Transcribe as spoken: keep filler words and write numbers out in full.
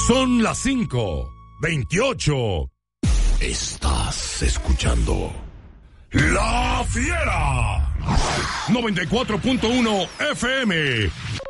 Son las cinco veintiocho. Estás escuchando La Fiera noventa y cuatro punto uno F M.